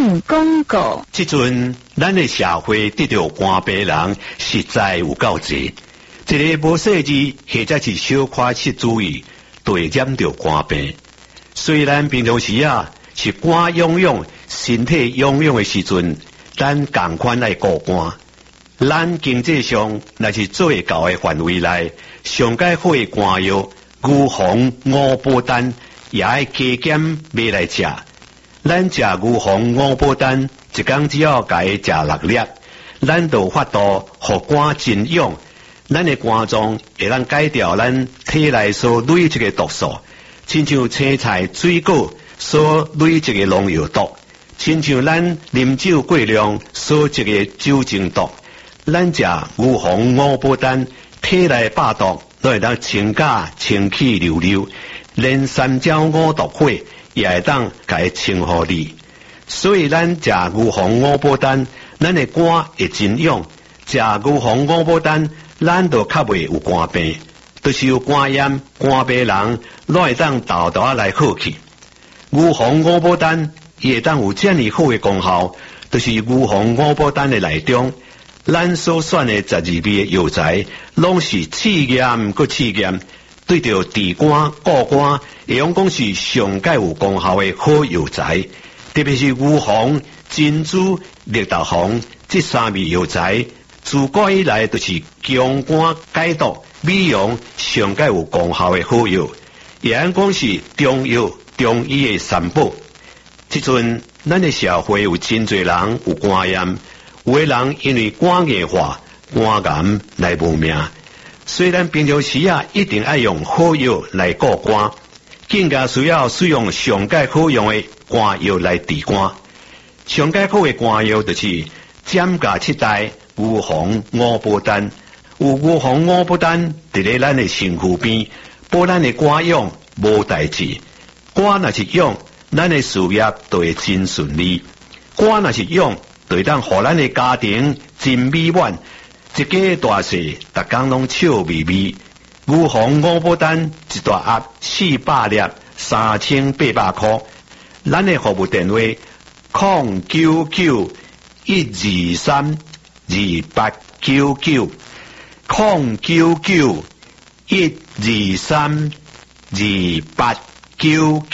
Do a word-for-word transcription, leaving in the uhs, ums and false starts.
性广告。 即阵咱的社会得到肝病人实在有够济，一个无细致或者是小可失注意，就会染到肝病。虽然平常时啊是肝痒痒、身体痒痒的时阵，咱同款来顾肝。咱经济上若是做会到的范围内，上解好的肝药，牛黄、五宝丹也要加减买来食。咱食牛黄、五宝丹，一工只要家食六粒，咱就法度互肝真痒。咱的肝脏会当改掉咱体内所累积的毒素，亲像青菜、水果所累积的农药毒，亲像咱啉酒过量所积的酒精毒。咱食牛黄、五宝丹，体内百毒都会当清假、清气溜溜，连三焦五毒火也会当甲清互你。所以咱食牛黄、五宝丹，咱的肝会真痒。食牛黄、五宝丹，咱就较袂有肝病，就是有肝炎、肝病人，拢会当豆豆来好去。牛黄、五宝丹伊会当有这么好的功效，就是牛黄、五宝丹的内中，咱所选的十二味的药材，拢是试验搁试验，对着治肝、固肝，会用讲是上界有功效的好药材。特别是牛黄、珍珠、绿豆黄这三味药材，自古以来就是强肝解毒、美容上界有功效的好药，也按讲是中药、中医的三宝。即阵咱的社会有真侪人有肝炎，有的人因为肝硬化、肝癌来无命。虽然平常时啊一定要用好药来顾肝，更加需要使用上界好用的肝药来治肝。上界好的肝药就是占甲七代牛黄、五宝丹。有牛黄、五宝丹伫咧咱的身躯边，保咱的肝痒无代志。肝若是痒，咱的事业就会真顺利；肝若是痒，就会当互咱的家庭真美满，一家大细，逐工拢笑眯眯。牛黄、五宝丹一大盒四百粒，三千八百块。咱的服务电话：零九九一二三二八九九，零九九一二三二八九九。